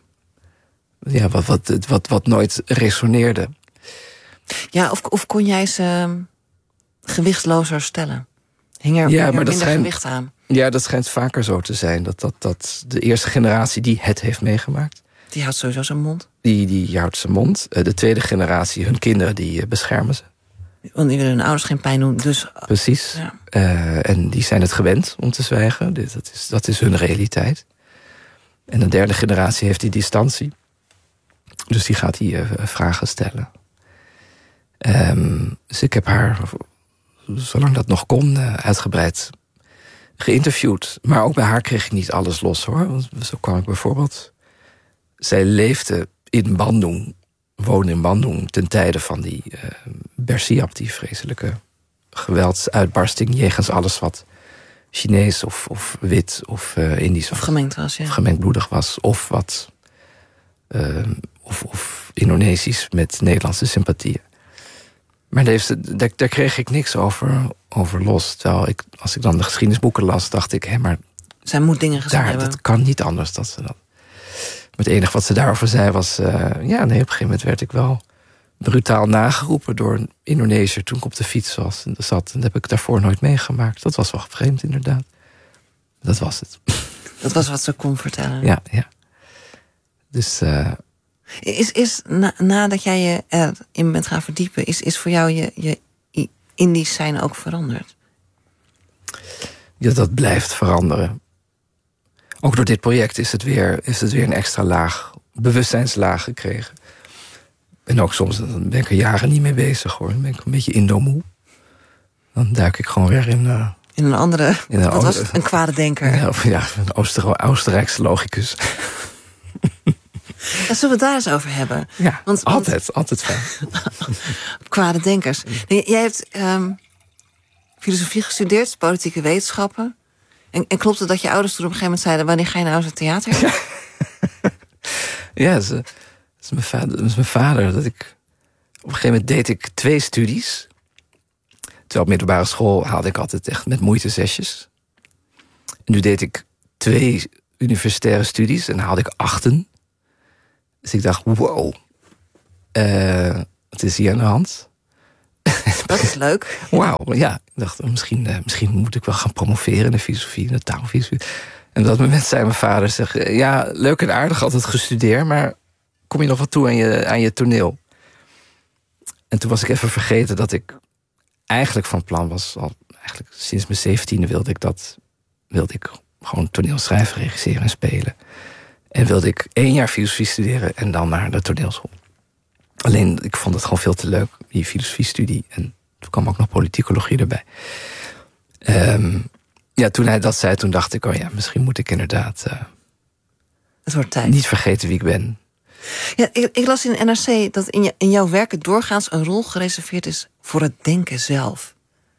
wat nooit resoneerde. Ja, of kon jij ze gewichtslozer stellen? Hing er minder gewicht aan? Ja, dat schijnt vaker zo te zijn. Dat de eerste generatie die het heeft meegemaakt... Die houdt sowieso zijn mond? Die houdt zijn mond. De tweede generatie, hun kinderen, die beschermen ze. Want die willen hun ouders geen pijn doen, dus... Precies. Ja. En die zijn het gewend om te zwijgen. Dat is hun realiteit. En de derde generatie heeft die distantie. Dus die gaat die vragen stellen. Dus ik heb haar, zolang dat nog kon, uitgebreid geïnterviewd. Maar ook bij haar kreeg ik niet alles los, hoor. Want zo kwam ik bijvoorbeeld... Zij leefde in Bandung, woonde in Bandung... ten tijde van die Bersiap, die vreselijke geweldsuitbarsting... jegens alles wat Chinees of wit of Indisch was. Of gemengd was, ja. Of gemengdbloedig was. Of wat... Of Indonesisch met Nederlandse sympathieën. Maar daar kreeg ik niks over los. Terwijl als ik dan de geschiedenisboeken las, dacht ik... maar zij moet dingen gezien hebben. Dat kan niet anders dat ze dat... Maar het enige wat ze daarover zei was... op een gegeven moment werd ik wel brutaal nageroepen... door een Indonesiër toen ik op de fiets zat. En dat heb ik daarvoor nooit meegemaakt. Dat was wel vreemd, inderdaad. Dat was het. Dat was wat ze kon vertellen. Ja. Dus... nadat jij je erin bent gaan verdiepen... is voor jou je Indisch zijn ook veranderd? Ja, dat blijft veranderen. Ook door dit project is het weer een extra laag, bewustzijnslaag gekregen. En ook soms dan ben ik er jaren niet mee bezig, hoor. Dan ben ik een beetje Indo-moe. Dan duik ik gewoon weer in een andere... Wat was het? Een kwade denker. Ja, een Oostenrijkse logicus. Ja, zullen we het daar eens over hebben? Ja, altijd fijn. Kwade denkers. Nee, jij hebt filosofie gestudeerd, politieke wetenschappen. En klopt het dat je ouders toen op een gegeven moment zeiden... wanneer ga je nou eens het theater? Ja, dat is mijn vader. Dat ik, op een gegeven moment deed ik 2 studies. Terwijl op middelbare school haalde ik altijd echt met moeite 6'jes. En nu deed ik 2 universitaire studies en haalde ik 8. Dus ik dacht, wow, wat is hier aan de hand? Dat is leuk. Wauw, ja. Ik dacht, misschien moet ik wel gaan promoveren in de filosofie, in de taalfilosofie. En op dat moment zei mijn vader, ja, leuk en aardig altijd gestudeerd, maar kom je nog wat toe aan je toneel? En toen was ik even vergeten dat ik eigenlijk van plan was, eigenlijk sinds mijn 17e wilde ik gewoon toneel schrijven, regisseren en spelen. En wilde ik 1 jaar filosofie studeren en dan naar de toneelschool. Alleen, ik vond het gewoon veel te leuk, die filosofiestudie. En toen kwam ook nog politicologie erbij. Toen hij dat zei, toen dacht ik, oh ja, misschien moet ik inderdaad het wordt tijd. Niet vergeten wie ik ben. Ja, ik las in de NRC dat in jouw werken doorgaans een rol gereserveerd is voor het denken zelf.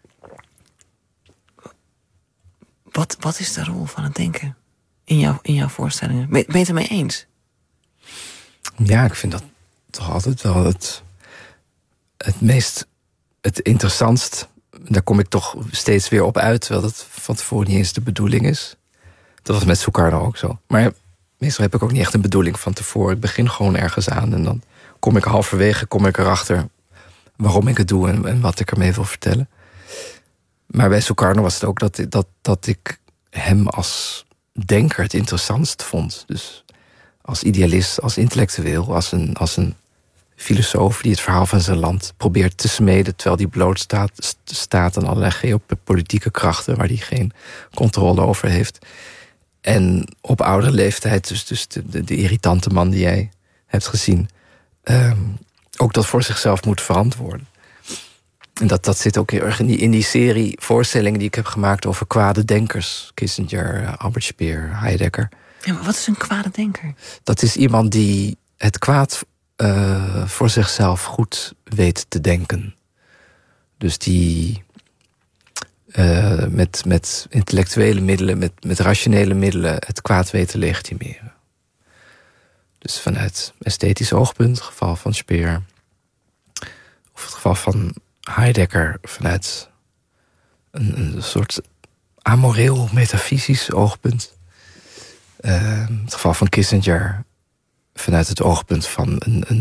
Wat is de rol van het denken in jouw voorstellingen? Ben je het ermee eens? Ja, ik vind dat toch altijd wel het interessantst. Daar kom ik toch steeds weer op uit, terwijl dat van tevoren niet eens de bedoeling is. Dat was met Sukarno ook zo. Maar meestal heb ik ook niet echt een bedoeling van tevoren. Ik begin gewoon ergens aan en dan kom ik halverwege erachter waarom ik het doe en wat ik ermee wil vertellen. Maar bij Sukarno was het ook dat ik hem als denker het interessantst vond. Dus als idealist, als intellectueel, als een filosoof die het verhaal van zijn land probeert te smeden, terwijl die bloot staat aan allerlei geopolitieke krachten waar hij geen controle over heeft. En op oudere leeftijd, dus de irritante man die jij hebt gezien, ook dat voor zichzelf moet verantwoorden. En dat zit ook heel erg in die serie voorstellingen die ik heb gemaakt over kwade denkers. Kissinger, Albert Speer, Heidegger. Ja, maar wat is een kwade denker? Dat is iemand die het kwaad voor zichzelf goed weet te denken. Dus die met intellectuele middelen, met rationele middelen het kwaad weet te legitimeren. Dus vanuit esthetisch oogpunt, het geval van Speer, of het geval van Heidegger vanuit een soort amoreel, metafysisch oogpunt. Het geval van Kissinger vanuit het oogpunt van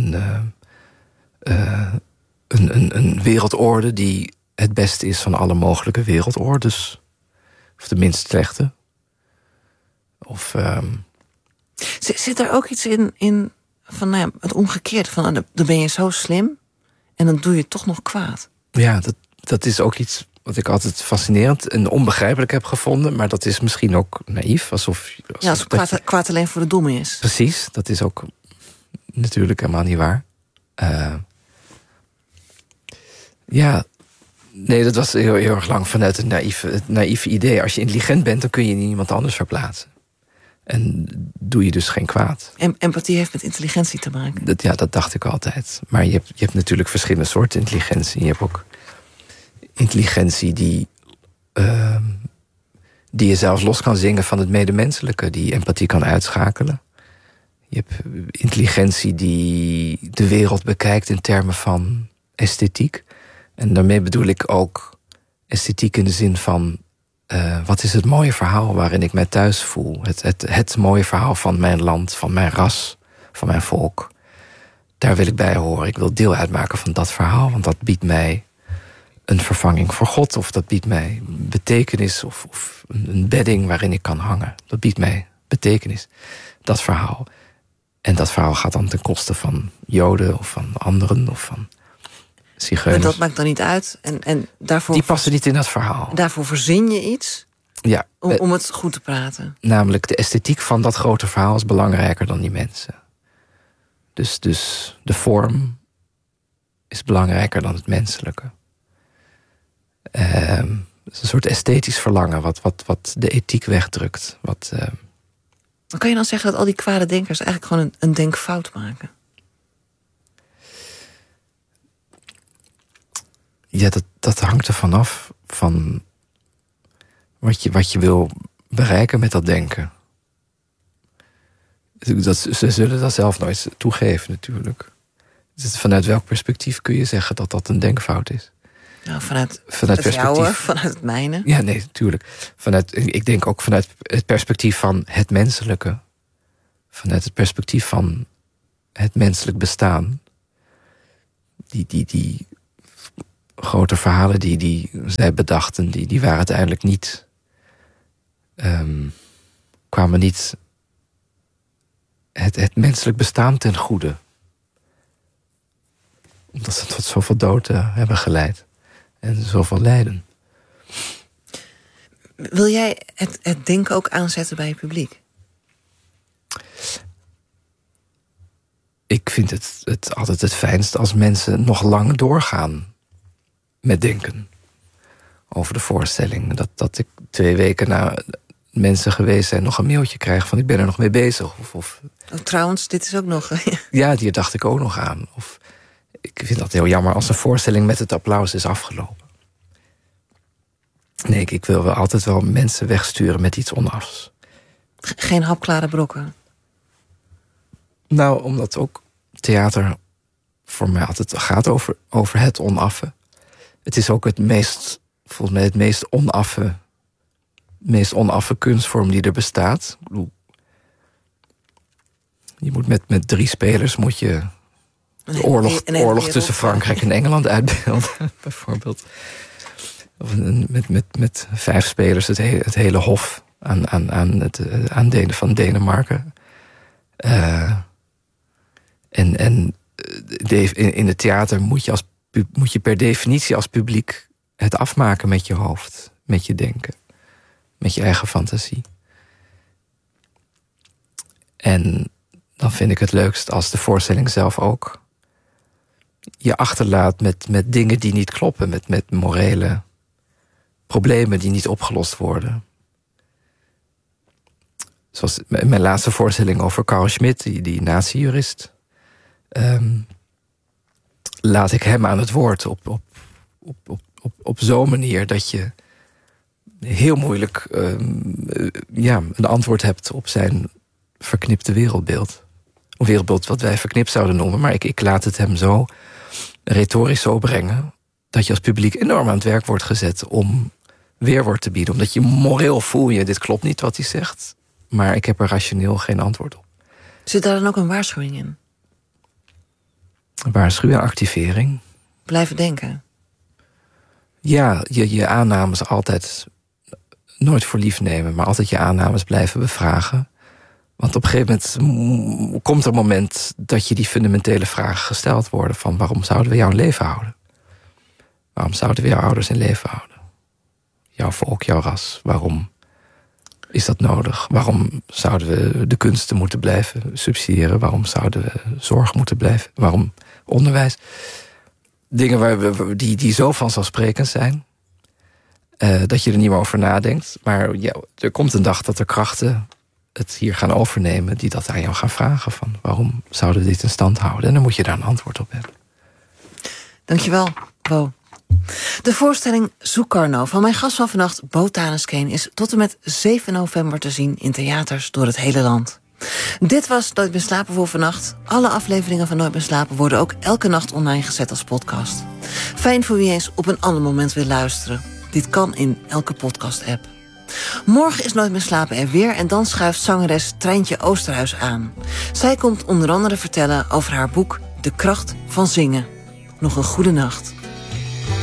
een wereldorde die het beste is van alle mogelijke wereldordes. Of de minst slechte. Of zit er ook iets in van het omgekeerde? Van dan ben je zo slim en dan doe je toch nog kwaad. Ja, dat is ook iets wat ik altijd fascinerend en onbegrijpelijk heb gevonden. Maar dat is misschien ook naïef. Alsof kwaad alleen voor de domme is. Precies, dat is ook natuurlijk helemaal niet waar. Nee, dat was heel erg lang vanuit het naïeve idee. Als je intelligent bent, dan kun je niemand anders verplaatsen. En doe je dus geen kwaad. Empathie heeft met intelligentie te maken. Dat dacht ik altijd. Maar je hebt natuurlijk verschillende soorten intelligentie. Je hebt ook intelligentie die je zelfs los kan zingen van het medemenselijke. Die empathie kan uitschakelen. Je hebt intelligentie die de wereld bekijkt in termen van esthetiek. En daarmee bedoel ik ook esthetiek in de zin van wat is het mooie verhaal waarin ik mij thuis voel? Het mooie verhaal van mijn land, van mijn ras, van mijn volk. Daar wil ik bij horen. Ik wil deel uitmaken van dat verhaal, want dat biedt mij een vervanging voor God. Of dat biedt mij betekenis of een bedding waarin ik kan hangen. Dat biedt mij betekenis, dat verhaal. En dat verhaal gaat dan ten koste van Joden of van anderen of van zigeuners. Maar dat maakt dan niet uit. En daarvoor, die passen niet in dat verhaal. Daarvoor verzin je iets om het goed te praten. Namelijk de esthetiek van dat grote verhaal is belangrijker dan die mensen. Dus de vorm is belangrijker dan het menselijke. Het is een soort esthetisch verlangen wat de ethiek wegdrukt. Maar kan je dan zeggen dat al die kwade denkers eigenlijk gewoon een denkfout maken? Ja, dat hangt er vanaf van wat je wil bereiken met dat denken. Ze zullen dat zelf nooit toegeven natuurlijk. Dus vanuit welk perspectief kun je zeggen dat dat een denkfout is? Nou, vanuit het perspectief. jouwe, vanuit het mijne. Ja, nee, natuurlijk. Ik denk ook vanuit het perspectief van het menselijke. Vanuit het perspectief van het menselijk bestaan. Die grote verhalen die zij bedachten, die waren uiteindelijk niet... kwamen niet het menselijk bestaan ten goede. Omdat ze tot zoveel dood hebben geleid. En zoveel lijden. Wil jij het denken ook aanzetten bij je publiek? Ik vind het altijd het fijnst als mensen nog lang doorgaan met denken over de voorstelling. Dat ik 2 weken na mensen geweest zijn nog een mailtje krijg van ik ben er nog mee bezig. Of trouwens, dit is ook nog... ja, die dacht ik ook nog aan. Of ik vind dat heel jammer als een voorstelling met het applaus is afgelopen. Nee, ik wil wel altijd wel mensen wegsturen met iets onafs. Geen hapklare brokken? Nou, omdat ook theater voor mij altijd gaat over het onaffe. Het is ook volgens mij het meest onaffe kunstvorm die er bestaat. Ik bedoel, je moet met 3 spelers moet je de oorlog tussen Frankrijk en Engeland uitbeelden, bijvoorbeeld. Of met 5 spelers het hele hof aan delen van Denemarken. In het theater moet je per definitie als publiek het afmaken met je hoofd, met je denken, met je eigen fantasie. En dan vind ik het leukst als de voorstelling zelf ook je achterlaat met dingen die niet kloppen, met morele problemen die niet opgelost worden. Zoals mijn laatste voorstelling over Carl Schmitt, die nazi-jurist. Laat ik hem aan het woord op zo'n manier dat je heel moeilijk een antwoord hebt op zijn verknipte wereldbeeld. Een wereldbeeld wat wij verknipt zouden noemen, maar ik laat het hem zo retorisch zo brengen dat je als publiek enorm aan het werk wordt gezet om weerwoord te bieden. Omdat je moreel voel je, dit klopt niet wat hij zegt, maar ik heb er rationeel geen antwoord op. Zit daar dan ook een waarschuwing in? Een waarschuwing, activering. Blijven denken. Ja, je aannames altijd nooit voor lief nemen, maar altijd je aannames blijven bevragen. Want op een gegeven moment komt er een moment dat je die fundamentele vragen gesteld worden van waarom zouden we jou in leven houden? Waarom zouden we jouw ouders in leven houden? Jouw volk, jouw ras, waarom is dat nodig? Waarom zouden we de kunsten moeten blijven subsidiëren? Waarom zouden we zorg moeten blijven? Waarom onderwijs? Dingen die zo vanzelfsprekend zijn, dat je er niet meer over nadenkt. Maar ja, er komt een dag dat er krachten het hier gaan overnemen die dat aan jou gaan vragen van waarom zouden we dit in stand houden? En dan moet je daar een antwoord op hebben. Dankjewel, Bo. De voorstelling Sukarno van mijn gast van vannacht, Bo Tanesken, is tot en met 7 november te zien in theaters door het hele land. Dit was Nooit meer slapen voor vannacht. Alle afleveringen van Nooit meer slapen worden ook elke nacht online gezet als podcast. Fijn voor wie eens op een ander moment wil luisteren. Dit kan in elke podcast-app. Morgen is Nooit meer slapen er weer en dan schuift zangeres Treintje Oosterhuis aan. Zij komt onder andere vertellen over haar boek De Kracht van Zingen. Nog een goede nacht.